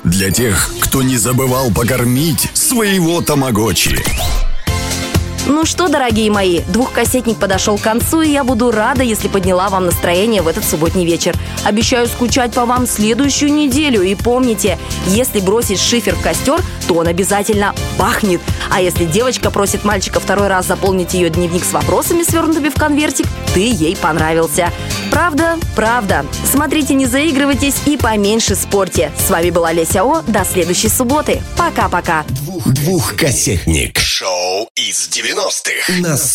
Для тех, кто не забывал покормить своего тамагочи. Ну что, дорогие мои, двухкассетник подошел к концу, и я буду рада, если подняла вам настроение в этот субботний вечер. Обещаю скучать по вам следующую неделю. И помните, если бросить шифер в костер, то он обязательно бахнет. А если девочка просит мальчика второй раз заполнить ее дневник с вопросами, свернутыми в конвертик, ты ей понравился. Правда? Правда. Смотрите, не заигрывайтесь и поменьше спорьте. С вами была Леся О. До следующей субботы. Пока-пока. Двухкассетник. Шоу из 90-х.